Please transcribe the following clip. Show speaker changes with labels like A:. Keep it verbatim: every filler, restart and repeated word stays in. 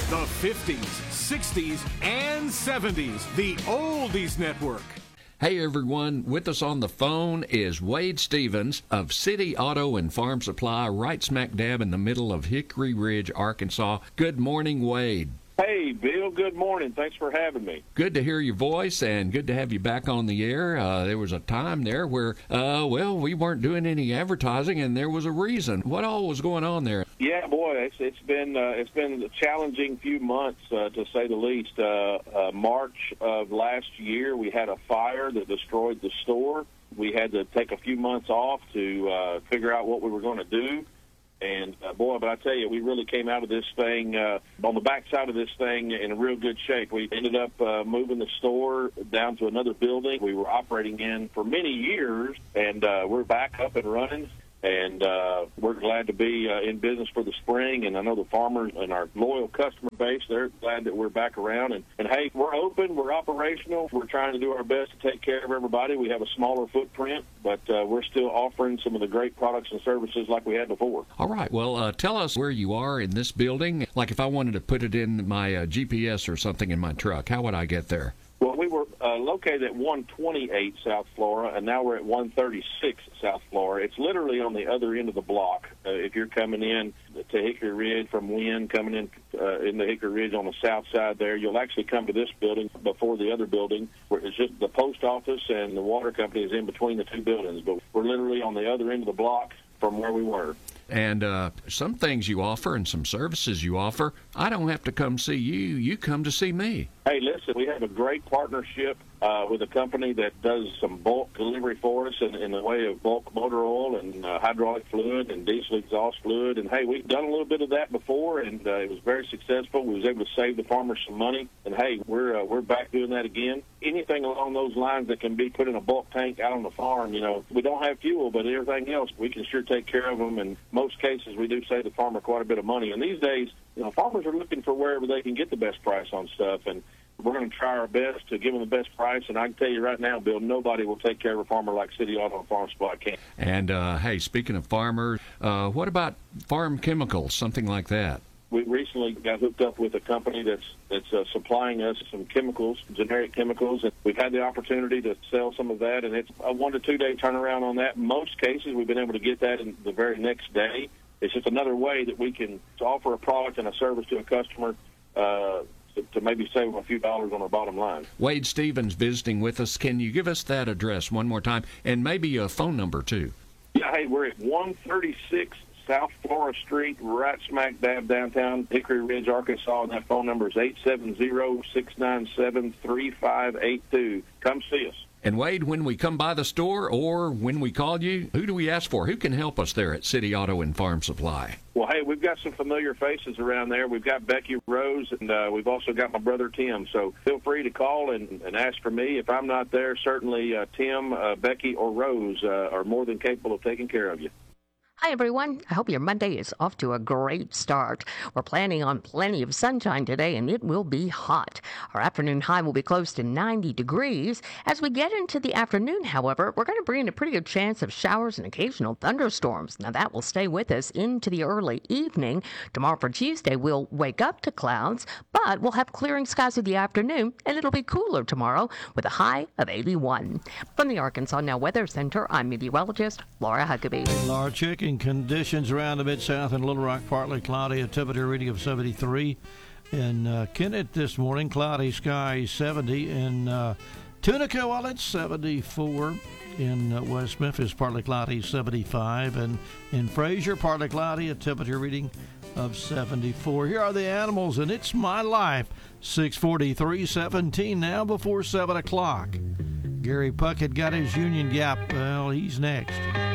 A: The fifties, sixties, and seventies. The Oldies Network.
B: Hey everyone, with us on the phone is Wade Stevens of City Auto and Farm Supply, right smack dab in the middle of Hickory Ridge, Arkansas. Good morning, Wade.
C: Hey, Bill, good morning. Thanks for having me.
B: Good to hear your voice and good to have you back on the air. Uh, there was a time there where, uh, well, we weren't doing any advertising and there was a reason. What all was going on there?
C: Yeah, boy, it's, it's been uh, it's been a challenging few months, uh, to say the least. Uh, uh, March of last year, we had a fire that destroyed the store. We had to take a few months off to uh, figure out what we were going to do. And, uh, boy, but I tell you, we really came out of this thing, uh, on the backside of this thing in real good shape. We ended up uh, moving the store down to another building we were operating in for many years, and uh, we're back up and running. And uh, we're glad to be uh, in business for the spring. And I know the farmers and our loyal customer base, they're glad that we're back around. And, and hey, we're open. We're operational. We're trying to do our best to take care of everybody. We have a smaller footprint, but uh, we're still offering some of the great products and services like we had before.
B: All right. Well, uh, tell us where you are in this building. Like if I wanted to put it in my uh, G P S or something in my truck, how would I get there?
C: Well, we were uh, located at one twenty-eight South Flora, and now we're at one thirty-six South Flora. It's literally on the other end of the block. Uh, if you're coming in to Hickory Ridge from Wynn, coming in uh, in the Hickory Ridge on the south side there, you'll actually come to this building before the other building, where it's just the post office and the water company is in between the two buildings. But we're literally on the other end of the block from where we were.
B: And uh, some things you offer and some services you offer, I don't have to come see you. You come to see me.
C: Hey, listen, we have a great partnership uh, with a company that does some bulk delivery for us in, in the way of bulk motor oil and uh, hydraulic fluid and diesel exhaust fluid. And, hey, we've done a little bit of that before, and uh, it was very successful. We was able to save the farmers some money. And, hey, we're uh, we're back doing that again. Anything along those lines that can be put in a bulk tank out on the farm, you know, we don't have fuel, but everything else, we can sure take care of them. In most cases, we do save the farmer quite a bit of money. And these days, you know, farmers are looking for wherever they can get the best price on stuff, and we're going to try our best to give them the best price. And I can tell you right now, Bill, nobody will take care of a farmer like City Auto and Farm Supply can.
B: And, uh, hey, speaking of farmers, uh, what about farm chemicals, something like that?
C: We recently got hooked up with a company that's that's uh, supplying us some chemicals, generic chemicals, and we've had the opportunity to sell some of that, and it's a one to two day turnaround on that. In most cases, we've been able to get that in the very next day. It's just another way that we can offer a product and a service to a customer uh, to, to maybe save them a few dollars on our bottom line.
B: Wade Stevens visiting with us. Can you give us that address one more time, and maybe a phone number too?
C: Yeah, hey, we're at one thirty-six South Flora Street, right smack dab downtown Hickory Ridge, Arkansas, and that phone number is eight seven zero, six nine seven, three five eight two. Come see us.
B: And, Wade, when we come by the store or when we call you, who do we ask for? Who can help us there at City Auto and Farm Supply?
C: Well, hey, we've got some familiar faces around there. We've got Becky Rose, and uh, we've also got my brother Tim. So feel free to call and, and ask for me. If I'm not there, certainly uh, Tim, uh, Becky, or Rose uh, are more than capable of taking care of you.
D: Hi, everyone. I hope your Monday is off to a great start. We're planning on plenty of sunshine today, and it will be hot. Our afternoon high will be close to ninety degrees. As we get into the afternoon, however, we're going to bring in a pretty good chance of showers and occasional thunderstorms. Now, that will stay with us into the early evening. Tomorrow for Tuesday, we'll wake up to clouds, but we'll have clearing skies in the afternoon, and it'll be cooler tomorrow with a high of eighty-one. From the Arkansas Now Weather Center, I'm meteorologist Laura Huckabee.
E: Laura, checking conditions around the Mid-South and Little Rock, partly cloudy, a temperature reading of seventy-three. In uh, Kennett this morning, cloudy skies, seventy. In uh, Tunica, well, it's seventy-four. In uh, West Memphis, partly cloudy, seventy-five. And in Fraser, partly cloudy, a temperature reading of seventy-four. Here are the animals, and it's my life. six forty-three, seventeen now before seven o'clock. Gary Puckett got his Union Gap. Well, he's next.